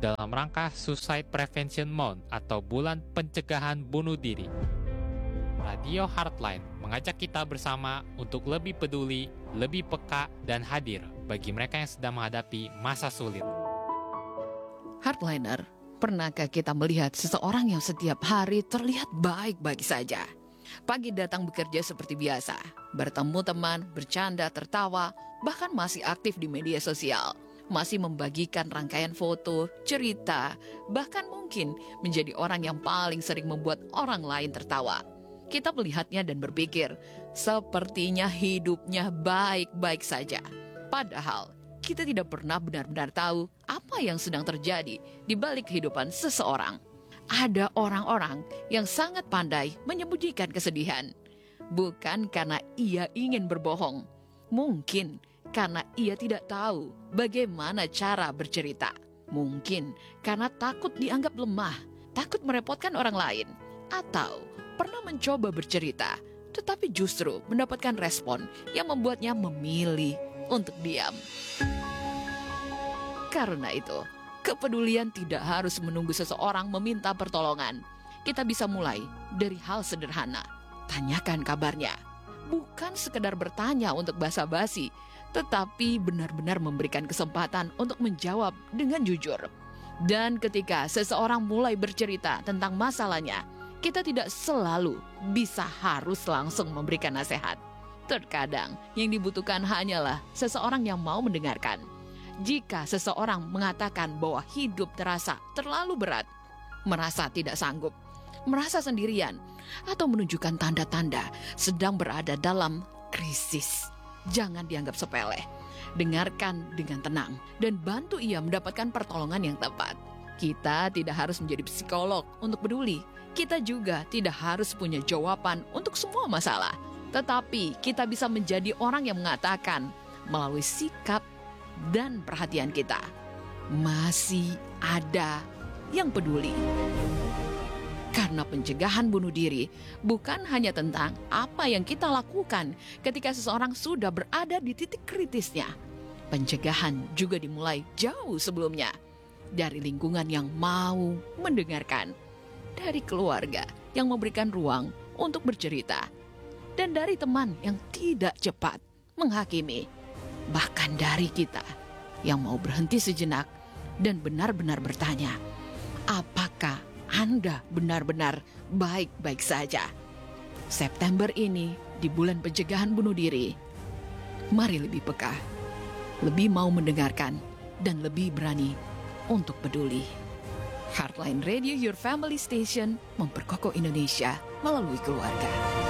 dalam rangka Suicide Prevention Month atau Bulan Pencegahan Bunuh Diri. Radio Heartline mengajak kita bersama untuk lebih peduli, lebih peka, dan hadir bagi mereka yang sedang menghadapi masa sulit. Heartliner, pernahkah kita melihat seseorang yang setiap hari terlihat baik-baik saja? Pagi datang bekerja seperti biasa, bertemu teman, bercanda, tertawa, bahkan masih aktif di media sosial, masih membagikan rangkaian foto, cerita, bahkan mungkin menjadi orang yang paling sering membuat orang lain tertawa. Kita melihatnya dan berpikir, sepertinya hidupnya baik-baik saja. Padahal, kita tidak pernah benar-benar tahu apa yang sedang terjadi di balik kehidupan seseorang. Ada orang-orang yang sangat pandai menyembunyikan kesedihan. Bukan karena ia ingin berbohong. Mungkin karena ia tidak tahu bagaimana cara bercerita. Mungkin karena takut dianggap lemah, takut merepotkan orang lain. Atau pernah mencoba bercerita, tetapi justru mendapatkan respon yang membuatnya memilih untuk diam. Karena itu, kepedulian tidak harus menunggu seseorang meminta pertolongan. Kita bisa mulai dari hal sederhana. Tanyakan kabarnya. Bukan sekedar bertanya untuk basa-basi, tetapi benar-benar memberikan kesempatan untuk menjawab dengan jujur. Dan ketika seseorang mulai bercerita tentang masalahnya, kita tidak selalu bisa harus langsung memberikan nasihat. Terkadang yang dibutuhkan hanyalah seseorang yang mau mendengarkan. Jika seseorang mengatakan bahwa hidup terasa terlalu berat, merasa tidak sanggup, merasa sendirian, atau menunjukkan tanda-tanda sedang berada dalam krisis, jangan dianggap sepele. Dengarkan dengan tenang dan bantu ia mendapatkan pertolongan yang tepat. Kita tidak harus menjadi psikolog untuk peduli. Kita juga tidak harus punya jawaban untuk semua masalah. Tetapi kita bisa menjadi orang yang mengatakan melalui sikap dan perhatian kita, masih ada yang peduli. Karena pencegahan bunuh diri bukan hanya tentang apa yang kita lakukan ketika seseorang sudah berada di titik kritisnya. Pencegahan juga dimulai jauh sebelumnya. Dari lingkungan yang mau mendengarkan, dari keluarga yang memberikan ruang untuk bercerita, dan dari teman yang tidak cepat menghakimi. Bahkan dari kita yang mau berhenti sejenak dan benar-benar bertanya, apakah Anda benar-benar baik-baik saja? September ini, di bulan pencegahan bunuh diri, mari lebih peka, lebih mau mendengarkan, dan lebih berani untuk peduli. Heartline Radio, your family station, memperkokoh Indonesia melalui keluarga.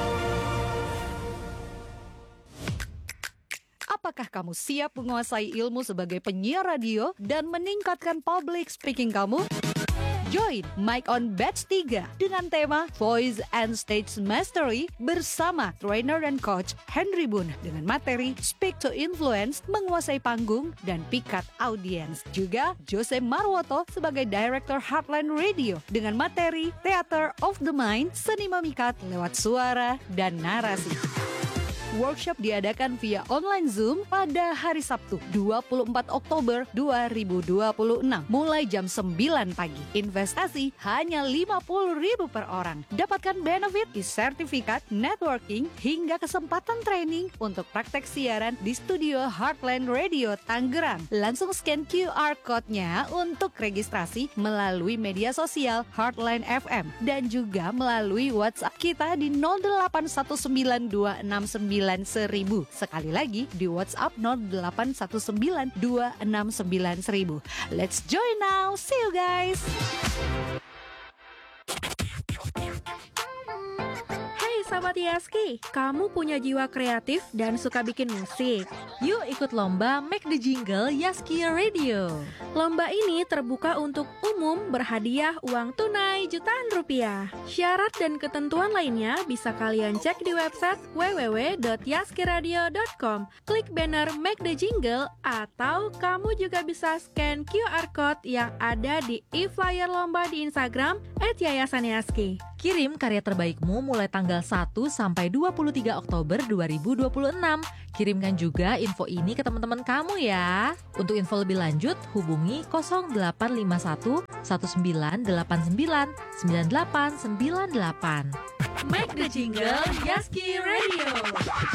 Apakah kamu siap menguasai ilmu sebagai penyiar radio dan meningkatkan public speaking kamu? Join Mic on Batch 3 dengan tema Voice and Stage Mastery bersama trainer dan coach Henry Boon dengan materi Speak to Influence, menguasai panggung dan pikat audiens. Juga Jose Marwoto sebagai Director Heartline Radio dengan materi Theater of the Mind, seni memikat lewat suara dan narasi. Workshop diadakan via online Zoom pada hari Sabtu 24 Oktober 2026 mulai jam 9 pagi. Investasi hanya Rp50.000 per orang. Dapatkan benefit di sertifikat, networking, hingga kesempatan training untuk praktek siaran di studio Heartland Radio Tangerang. Langsung scan QR code-nya untuk registrasi melalui media sosial Heartline FM dan juga melalui WhatsApp kita di 0819269100. Sekali lagi di WhatsApp 0819269100. Let's join now. See you guys. Sahabat Yaski, kamu punya jiwa kreatif dan suka bikin musik? Yuk ikut lomba Make the Jingle Yaski Radio. Lomba ini terbuka untuk umum, berhadiah uang tunai jutaan rupiah. Syarat dan ketentuan lainnya bisa kalian cek di website www.yaskiradio.com. Klik banner Make the Jingle atau kamu juga bisa scan QR Code yang ada di e-flyer lomba di Instagram @yayasanyaski. Kirim karya terbaikmu mulai tanggal 1 sampai 23 Oktober 2026. Kirimkan juga info ini ke teman-teman kamu ya. Untuk info lebih lanjut, hubungi 0851 1989 9898. Make the Jingle Yaski Radio.